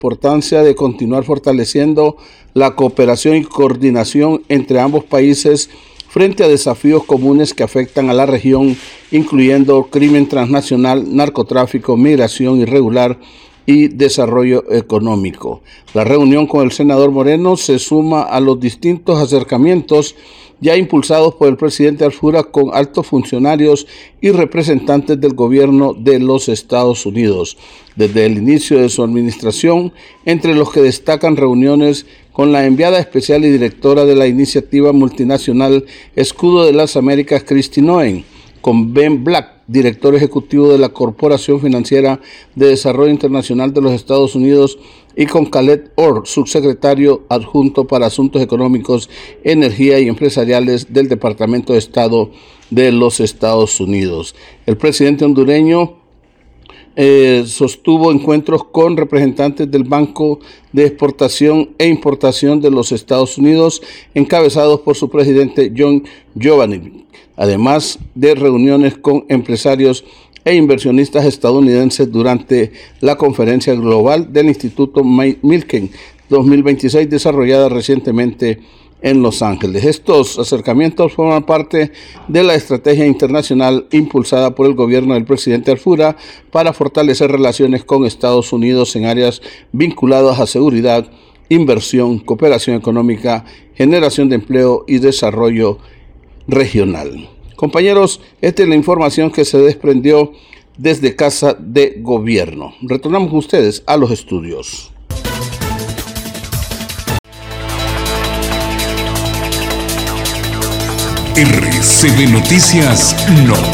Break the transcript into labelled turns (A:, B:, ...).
A: importancia de continuar fortaleciendo la cooperación y coordinación entre ambos países frente a desafíos comunes que afectan a la región, incluyendo crimen transnacional, narcotráfico, migración irregular y desarrollo económico. La reunión con el senador Moreno se suma a los distintos acercamientos ya impulsados por el presidente Alfura con altos funcionarios y representantes del gobierno de los Estados Unidos. Desde el inicio de su administración, entre los que destacan reuniones con la enviada especial y directora de la iniciativa multinacional Escudo de las Américas, Kristi Noem, con Ben Black, director ejecutivo de la Corporación Financiera de Desarrollo Internacional de los Estados Unidos, y con Khaled Orr, subsecretario adjunto para Asuntos Económicos, Energía y Empresariales del Departamento de Estado de los Estados Unidos. El presidente hondureño sostuvo encuentros con representantes del Banco de Exportación e Importación de los Estados Unidos, encabezados por su presidente John Giovanni, además de reuniones con empresarios e inversionistas estadounidenses durante la conferencia global del Instituto Milken 2026 desarrollada recientemente en Los Ángeles. Estos acercamientos forman parte de la estrategia internacional impulsada por el gobierno del presidente Alfura para fortalecer relaciones con Estados Unidos en áreas vinculadas a seguridad, inversión, cooperación económica, generación de empleo y desarrollo regional. Compañeros, esta es la información que se desprendió desde Casa de Gobierno. Retornamos con ustedes a los estudios.
B: RCB Noticias No.